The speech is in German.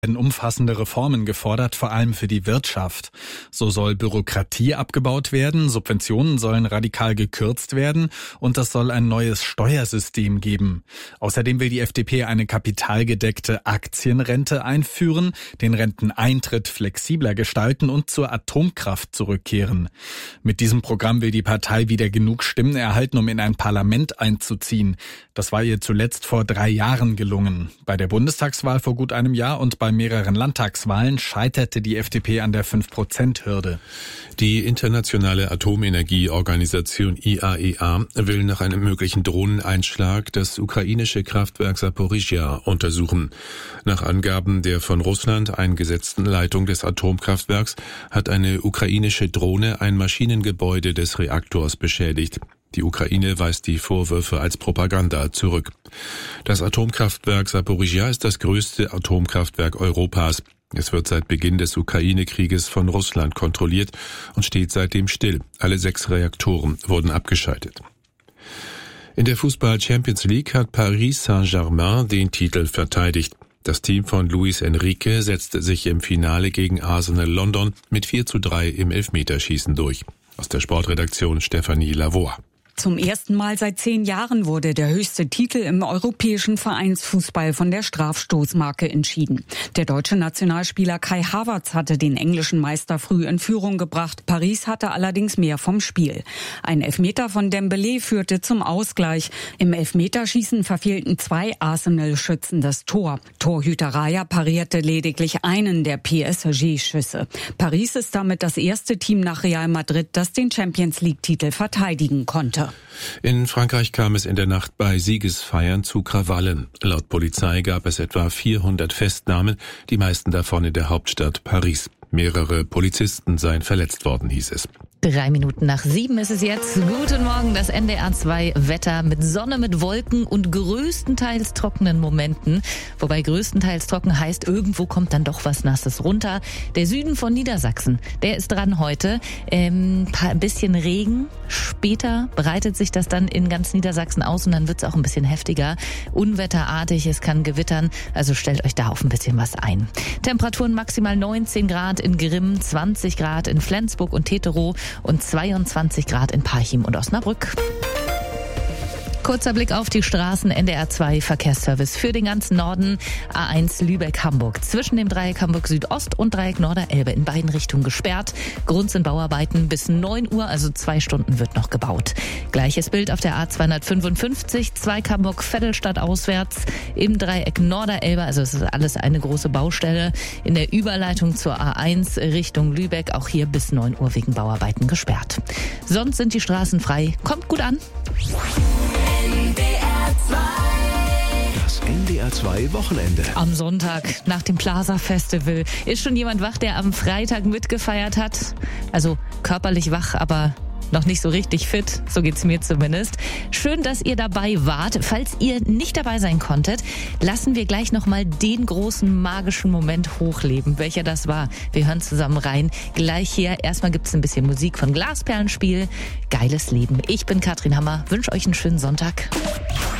Werden umfassende Reformen gefordert, vor allem für die Wirtschaft. So soll Bürokratie abgebaut werden, Subventionen sollen radikal gekürzt werden und es soll ein neues Steuersystem geben. Außerdem will die FDP eine kapitalgedeckte Aktienrente einführen, den Renteneintritt flexibler gestalten und zur Atomkraft zurückkehren. Mit diesem Programm will die Partei wieder genug Stimmen erhalten, um in ein Parlament einzuziehen. Das war ihr zuletzt vor 3 Jahren gelungen. Bei der Bundestagswahl vor gut einem Jahr und bei mehreren Landtagswahlen scheiterte die FDP an der 5%-Hürde. Die internationale Atomenergieorganisation IAEA will nach einem möglichen Drohneneinschlag das ukrainische Kraftwerk Saporischschja untersuchen. Nach Angaben der von Russland eingesetzten Leitung des Atomkraftwerks hat eine ukrainische Drohne ein Maschinengebäude des Reaktors beschädigt. Die Ukraine weist die Vorwürfe als Propaganda zurück. Das Atomkraftwerk Saporischschja ist das größte Atomkraftwerk Europas. Es wird seit Beginn des Ukraine-Krieges von Russland kontrolliert und steht seitdem still. Alle 6 Reaktoren wurden abgeschaltet. In der Fußball-Champions League hat Paris Saint-Germain den Titel verteidigt. Das Team von Luis Enrique setzte sich im Finale gegen Arsenal London mit 4:3 im Elfmeterschießen durch. Aus der Sportredaktion Stefanie Lavoie. Zum ersten Mal seit 10 Jahren wurde der höchste Titel im europäischen Vereinsfußball von der Strafstoßmarke entschieden. Der deutsche Nationalspieler Kai Havertz hatte den englischen Meister früh in Führung gebracht. Paris hatte allerdings mehr vom Spiel. Ein Elfmeter von Dembélé führte zum Ausgleich. Im Elfmeterschießen verfehlten 2 Arsenal-Schützen das Tor. Torhüter Raya parierte lediglich einen der PSG-Schüsse. Paris ist damit das erste Team nach Real Madrid, das den Champions-League-Titel verteidigen konnte. In Frankreich kam es in der Nacht bei Siegesfeiern zu Krawallen. Laut Polizei gab es etwa 400 Festnahmen, die meisten davon in der Hauptstadt Paris. Mehrere Polizisten seien verletzt worden, hieß es. 7:03 ist es jetzt. Guten Morgen, das NDR 2 Wetter mit Sonne, mit Wolken und größtenteils trockenen Momenten. Wobei größtenteils trocken heißt, irgendwo kommt dann doch was Nasses runter. Der Süden von Niedersachsen, der ist dran heute. Ein bisschen Regen. Später breitet sich das dann in ganz Niedersachsen aus und dann wird es auch ein bisschen heftiger. Unwetterartig, es kann gewittern. Also stellt euch da auf ein bisschen was ein. Temperaturen maximal 19 Grad in Grimm, 20 Grad in Flensburg und Teterow und 22 Grad in Parchim und Osnabrück. Kurzer Blick auf die Straßen. NDR 2 Verkehrsservice für den ganzen Norden. A1 Lübeck-Hamburg. Zwischen dem Dreieck Hamburg Südost und Dreieck Norderelbe in beiden Richtungen gesperrt. Grund sind Bauarbeiten bis 9 Uhr, also 2 Stunden wird noch gebaut. Gleiches Bild auf der A255, Zweig Hamburg-Vettelstadt auswärts im Dreieck Norderelbe. Also es ist alles eine große Baustelle. In der Überleitung zur A1 Richtung Lübeck, auch hier bis 9 Uhr wegen Bauarbeiten gesperrt. Sonst sind die Straßen frei. Kommt gut an. Das NDR 2 Wochenende. Am Sonntag nach dem Plaza Festival. Ist schon jemand wach, der am Freitag mitgefeiert hat? Also körperlich wach, aber noch nicht so richtig fit. So geht's mir zumindest. Schön, dass ihr dabei wart. Falls ihr nicht dabei sein konntet, lassen wir gleich nochmal den großen magischen Moment hochleben. Welcher das war? Wir hören zusammen rein. Gleich hier. Erstmal gibt's ein bisschen Musik von Glasperlenspiel. Geiles Leben. Ich bin Katrin Hammer. Wünsche euch einen schönen Sonntag.